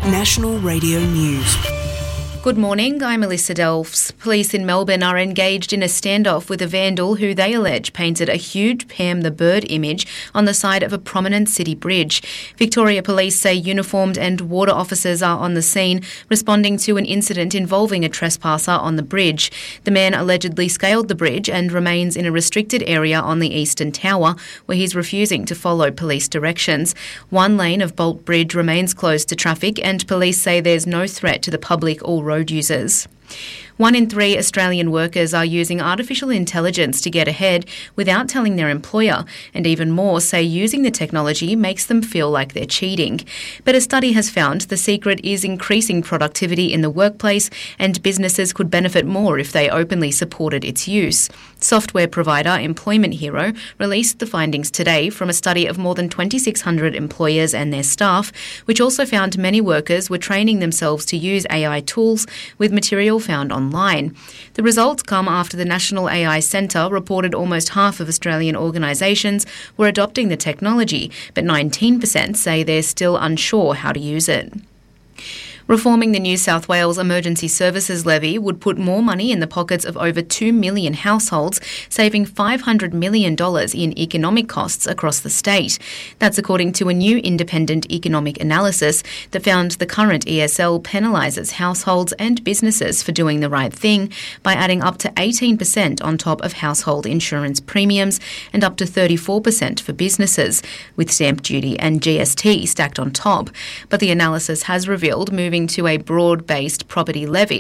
National Radio News. Good morning, I'm Melissa Delfs. Police in Melbourne are engaged in a standoff with a vandal who they allege painted a huge Pam the Bird image on the side of a prominent city bridge. Victoria Police say uniformed and water officers are on the scene, responding to an incident involving a trespasser on the bridge. The man allegedly scaled the bridge and remains in a restricted area on the Eastern Tower, where he's refusing to follow police directions. One lane of Bolt Bridge remains closed to traffic, and police say there's no threat to the public or road users. 1 in 3 Australian workers are using artificial intelligence to get ahead without telling their employer, and even more say using the technology makes them feel like they're cheating. But a study has found the secret is increasing productivity in the workplace, and businesses could benefit more if they openly supported its use. Software provider Employment Hero released the findings today from a study of more than 2,600 employers and their staff, which also found many workers were training themselves to use AI tools with material found online. The results come after the National AI Centre reported almost half of Australian organisations were adopting the technology, but 19% say they're still unsure how to use it. Reforming the New South Wales Emergency Services Levy would put more money in the pockets of over 2 million households, saving $500 million in economic costs across the state. That's according to a new independent economic analysis that found the current ESL penalises households and businesses for doing the right thing by adding up to 18% on top of household insurance premiums and up to 34% for businesses, with stamp duty and GST stacked on top. But the analysis has revealed moving to a broad-based property levy